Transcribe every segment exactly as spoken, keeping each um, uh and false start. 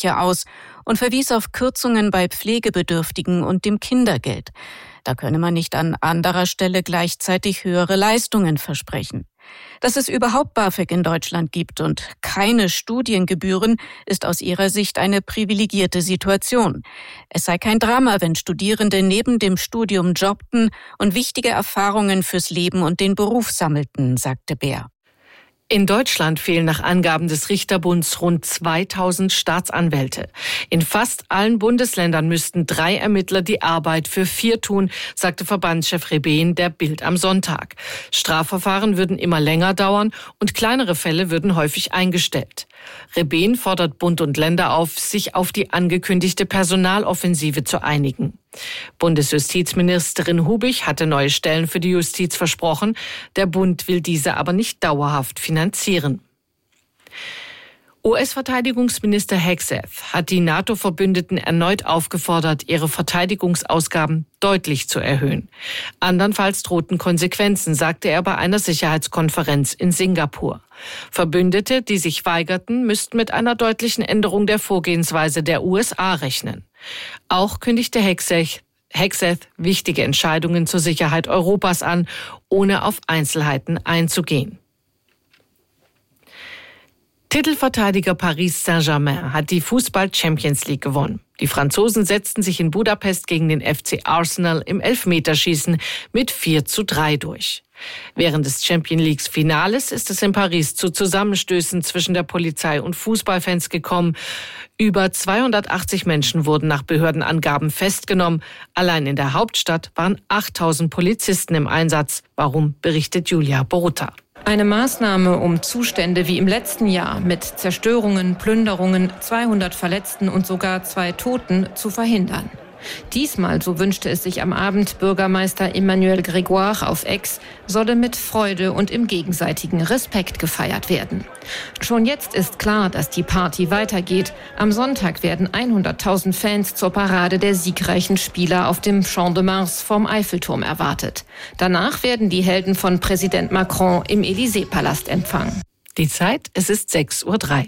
Jugendliche aus und verwies auf Kürzungen bei Pflegebedürftigen und dem Kindergeld. Da könne man nicht an anderer Stelle gleichzeitig höhere Leistungen versprechen. Dass es überhaupt BAföG in Deutschland gibt und keine Studiengebühren, ist aus ihrer Sicht eine privilegierte Situation. Es sei kein Drama, wenn Studierende neben dem Studium jobbten und wichtige Erfahrungen fürs Leben und den Beruf sammelten, sagte Beer. In Deutschland fehlen nach Angaben des Richterbunds rund zweitausend Staatsanwälte. In fast allen Bundesländern müssten drei Ermittler die Arbeit für vier tun, sagte Verbandschef Rebehn der Bild am Sonntag. Strafverfahren würden immer länger dauern und kleinere Fälle würden häufig eingestellt. Rebehn fordert Bund und Länder auf, sich auf die angekündigte Personaloffensive zu einigen. Bundesjustizministerin Hubig hatte neue Stellen für die Justiz versprochen. Der Bund will diese aber nicht dauerhaft finanzieren. U S-Verteidigungsminister Hegseth hat die NATO-Verbündeten erneut aufgefordert, ihre Verteidigungsausgaben deutlich zu erhöhen. Andernfalls drohten Konsequenzen, sagte er bei einer Sicherheitskonferenz in Singapur. Verbündete, die sich weigerten, müssten mit einer deutlichen Änderung der Vorgehensweise der U S A rechnen. Auch kündigte Hegseth, Hegseth wichtige Entscheidungen zur Sicherheit Europas an, ohne auf Einzelheiten einzugehen. Titelverteidiger Paris Saint-Germain hat die Fußball-Champions League gewonnen. Die Franzosen setzten sich in Budapest gegen den F C Arsenal im Elfmeterschießen mit vier zu drei durch. Während des Champions League Finales ist es in Paris zu Zusammenstößen zwischen der Polizei und Fußballfans gekommen. Über zweihundertachtzig Menschen wurden nach Behördenangaben festgenommen. Allein in der Hauptstadt waren achttausend Polizisten im Einsatz. Warum, berichtet Julia Borutta. Eine Maßnahme, um Zustände wie im letzten Jahr mit Zerstörungen, Plünderungen, zweihundert Verletzten und sogar zwei Toten zu verhindern. Diesmal, so wünschte es sich am Abend Bürgermeister Emmanuel Grégoire auf Ex, solle mit Freude und im gegenseitigen Respekt gefeiert werden. Schon jetzt ist klar, dass die Party weitergeht. Am Sonntag werden hunderttausend Fans zur Parade der siegreichen Spieler auf dem Champ de Mars vorm Eiffelturm erwartet. Danach werden die Helden von Präsident Macron im Élysée-Palast empfangen. Die Zeit, es ist sechs Uhr drei.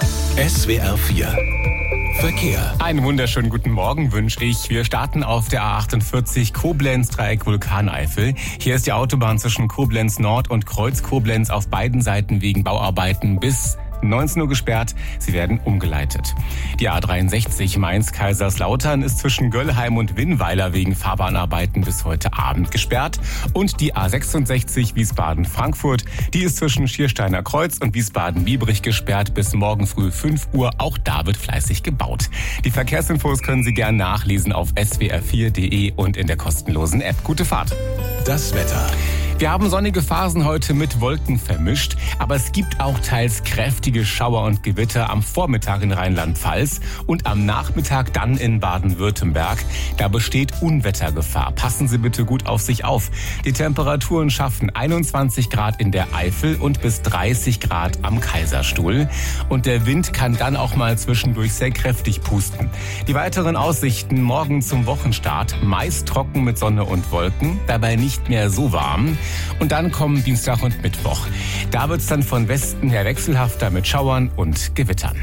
S W R vier Verkehr. Einen wunderschönen guten Morgen wünsche ich. Wir starten auf der A achtundvierzig Koblenz-Dreieck Vulkaneifel. Hier ist die Autobahn zwischen Koblenz Nord und Kreuz Koblenz auf beiden Seiten wegen Bauarbeiten bis neunzehn Uhr gesperrt. Sie werden umgeleitet. Die A dreiundsechzig Mainz-Kaiserslautern ist zwischen Göllheim und Winnweiler wegen Fahrbahnarbeiten bis heute Abend gesperrt. Und die A sechsundsechzig Wiesbaden-Frankfurt, die ist zwischen Schiersteiner Kreuz und Wiesbaden-Biebrich gesperrt bis morgen früh fünf Uhr. Auch da wird fleißig gebaut. Die Verkehrsinfos können Sie gern nachlesen auf s w r vier punkt d e und in der kostenlosen App. Gute Fahrt. Das Wetter. Wir haben sonnige Phasen heute mit Wolken vermischt, aber es gibt auch teils kräftige Schauer und Gewitter am Vormittag in Rheinland-Pfalz und am Nachmittag dann in Baden-Württemberg. Da besteht Unwettergefahr. Passen Sie bitte gut auf sich auf. Die Temperaturen schaffen einundzwanzig Grad in der Eifel und bis dreißig Grad am Kaiserstuhl. Und der Wind kann dann auch mal zwischendurch sehr kräftig pusten. Die weiteren Aussichten morgen zum Wochenstart. Meist trocken mit Sonne und Wolken, dabei nicht mehr so warm. Und dann kommen Dienstag und Mittwoch. Da wird es dann von Westen her wechselhafter mit Schauern und Gewittern.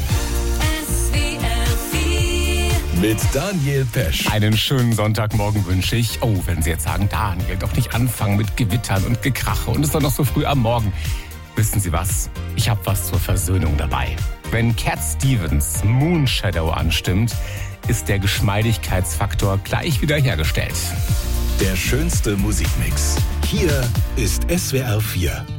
Mit Daniel Pesch. Einen schönen Sonntagmorgen wünsche ich. Oh, wenn Sie jetzt sagen, Daniel, doch nicht anfangen mit Gewittern und Gekrache und es ist doch noch so früh am Morgen. Wissen Sie was? Ich habe was zur Versöhnung dabei. Wenn Cat Stevens Moon Shadow anstimmt, ist der Geschmeidigkeitsfaktor gleich wiederhergestellt. Der schönste Musikmix. Hier ist S W R vier.